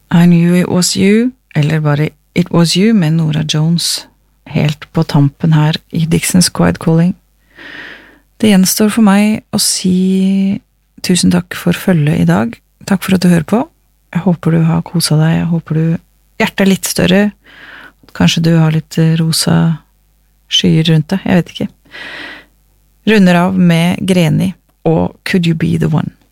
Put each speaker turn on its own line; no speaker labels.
I Knew It Was You, eller bare It Was You med Nora Jones, helt på tampen her i Dixons Quiet Calling. Det gjenstår for meg å si tusen takk for følget i dag. Takk for at du hører på. Jeg håper du har koset deg, jeg håper hjertet er litt større, kanskje du har litt rosa skyer rundt deg, jeg vet ikke. Runder av med Greni og Could You Be The One.